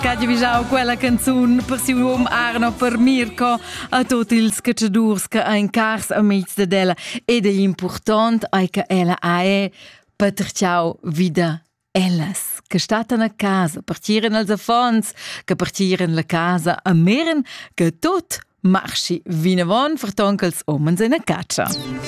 Cadia Visau quella canzun per si Arno per Mirko a tutti ils cacciadurs che ein cars a mezz de della e degli important ai che ella è paterciau vida ellas che statano a casa partiren als affons che partiren la casa a meren che tot marschi vinavon vertonkels omens in a caccia.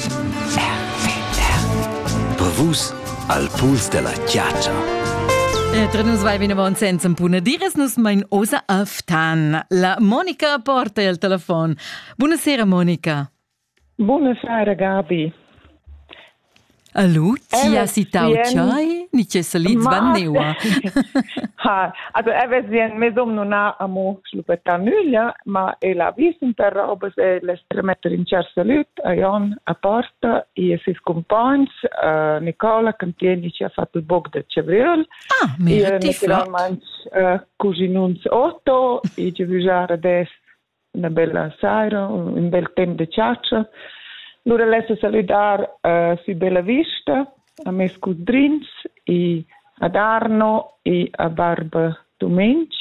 Per vus al puls della chiaccia. Tra nus vai vinavon senza un puna dires nus mein osa aftan. La Monica porta il telefon. Buonasera Monica. Buonasera Gabi. Allo, tia si tau chai? Ni c'è salit svanneua. Also wir mesum non ha amo slupeta nulla, ma e la visin per roba se l'estremette in cer salut a Jon a porta e si scompagns Nicola Cantieni ci ha fatto il bog de Cevril. Ah, meriti flott. Cuginuns Otto e ci visare des una bella saira, un bel tempo de ciaccia. Lura lesa saludar si Bella Vista, a Mescus Drins e ad Arno e a Barba Domenci.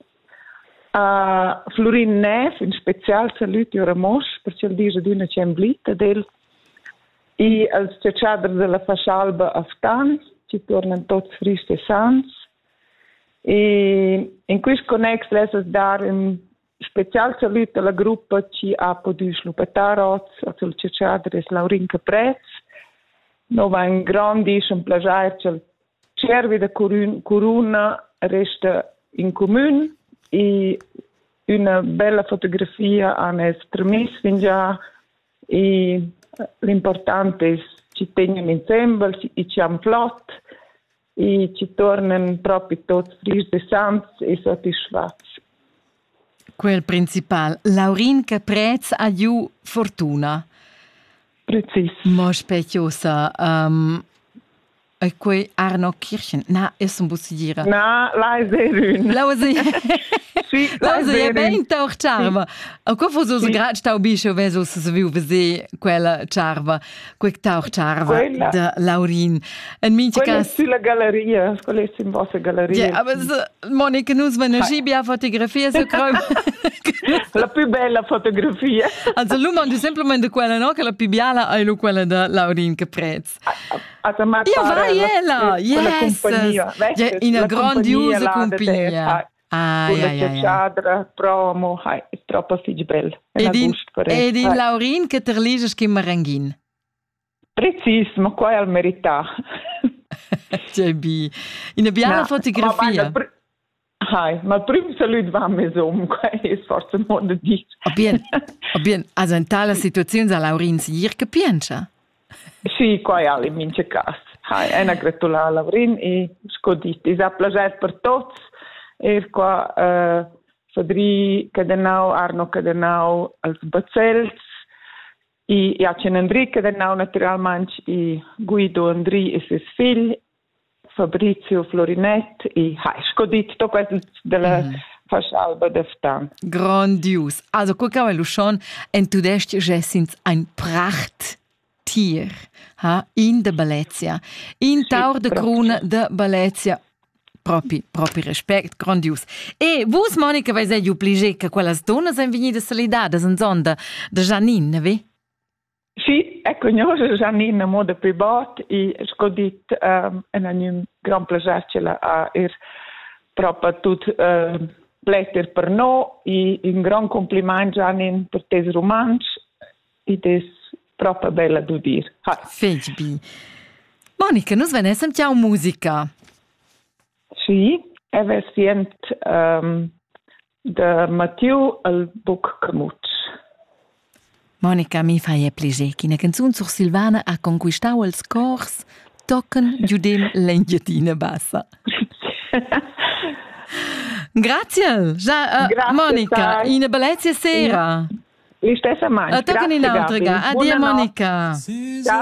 A Florin Nef, in special saluti ora mos, perché il dice d'una cemblita del. E als ciacciadre della Faschalba Aftan, ci tornano tutti fristi e sans. E in questo connex lesa dar un special saluto alla gruppa ci ha potuto slupetare sul ciacciadre Laurin Caprez. No va un grandissimo piacere che il cervi da Coruna resta in comune e una bella fotografia a estremis già e l'importante è che ci teniamo insieme e ci hanno flott e ci tornano proprio tutti fristi e sans e soddisfatti. Quel principal. Laurin Caprez ha giù fortuna. Precis. Mo specchiosa. E quei Arno Kirchen. Na, non posso dire. Na, la è serun. La è sì, la è ben tauch charva. A qua fosse so grad stau biscio veso se viu vese quella charva. Quel tauch charva de Laurin. En minche cas. Sulla galleria, quella è in vostra galleria. Ja, aber Monica nus wenn Gibia fotografia so creu. La più bella fotografia. Also lumon du semplicemente quella no che la più bella è quella de Laurin Caprez. Ja, vai ella. Yes. In una grandiosa compagnia. Ciadra, promo, è troppo bello. Ed in Laurin che te liges che marangin. Precis, ma qua è al merità. JB. In una bella fotografia. Ma il primo saluto va a mesom, qua è forse un modo di dire. Bien, also in tale situazione a Laurin si dir che piensa. Sì, qua è alle mince cas. È una gratulare a Laurin e scodite. È un piacere per tutti. E qua Fadri Cadenau, Arno Cadenau, als Bazzels, e Jacen Andri Cadenau naturalmente, e Guido Andri e ses figli, Fabrizio Florinet, e scodite tutto questo della Faschalba d'Aftan. Grandios. Also, guck mal, du schon, und du denkst, Jessins, ein Prachttier, in der Bellezia, in Taur de Krone de Bellezia. Propri respect, grandios. E vos, Monica, vai sei obligé che quelle donne sono venite a solidare, sono zonda da Janine, vi? Sì, ecco, io Janine modo privat e scodit è un gran piacere ce l'ha proprio tutto blätter per noi e un gran complimento Janine per tes romanzi e des proprio bella da dire. Feci. Monica, noi sentiamo musica. Sì, è versiente da Matteo al Buc Camuts. Monica, mi fai piacere che una canzone sur Silvana ha conquistato il scors tocken giudem l'enghiatina bassa. Grazie, Monica, in bellezza sera. La stessa manca. Tocken in l'altra. Addio, Monica.